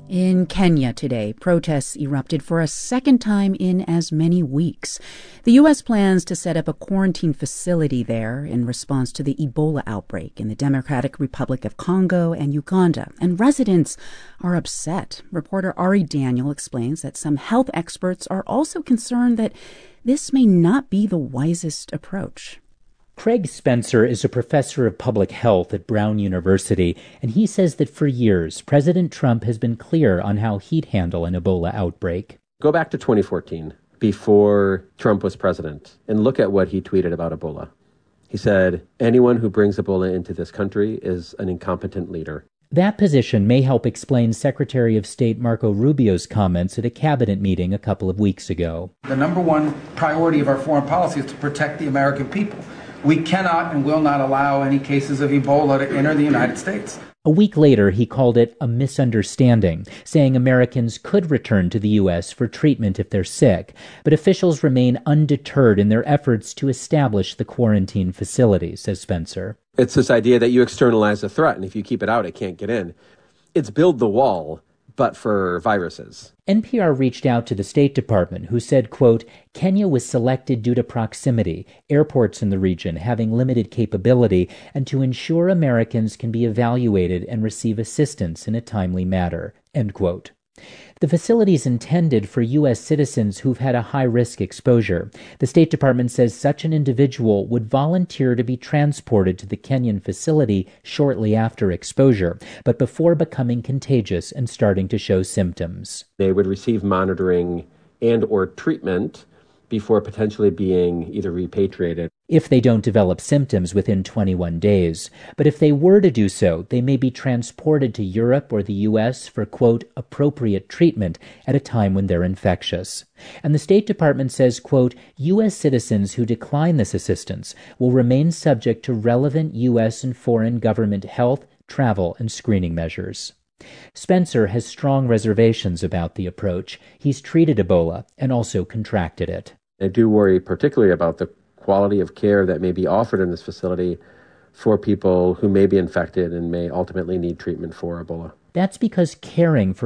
In Kenya today, protests erupted for a second time in as many weeks. The U.S. plans to set up a quarantine facility there in response to the Ebola outbreak in the Democratic Republic of Congo and Uganda, and residents are upset. Reporter Ari Daniel explains that some health experts are also concerned that this may not be the wisest approach. Craig Spencer is a professor of public health at Brown University, and he says that for years, President Trump has been clear on how he'd handle an Ebola outbreak. Go back to 2014, before Trump was president, and look at what he tweeted about Ebola. He said, anyone who brings Ebola into this country is an incompetent leader. That position may help explain Secretary of State Marco Rubio's comments at a cabinet meeting a couple of weeks ago. The number one priority of our foreign policy is to protect the American people. We cannot and will not allow any cases of Ebola to enter the United States. A week later, he called it a misunderstanding, saying Americans could return to the U.S. for treatment if they're sick, but officials remain undeterred in their efforts to establish the quarantine facility, says Spencer. It's this idea that you externalize a threat, and if you keep it out, it can't get in. It's build the wall, but for viruses. NPR reached out to the State Department, who said, quote, Kenya was selected due to proximity, airports in the region having limited capability, and to ensure Americans can be evaluated and receive assistance in a timely manner, end quote. The facility is intended for U.S. citizens who've had a high-risk exposure. The State Department says such an individual would volunteer to be transported to the Kenyan facility shortly after exposure, but before becoming contagious and starting to show symptoms. They would receive monitoring and or treatment before potentially being either repatriated. If they don't develop symptoms within 21 days. But if they were to do so, they may be transported to Europe or the U.S. for, quote, appropriate treatment at a time when they're infectious. And the State Department says, quote, U.S. citizens who decline this assistance will remain subject to relevant U.S. and foreign government health, travel, and screening measures. Spencer has strong reservations about the approach. He's treated Ebola and also contracted it. I do worry particularly about the quality of care that may be offered in this facility for people who may be infected and may ultimately need treatment for Ebola. That's because caring for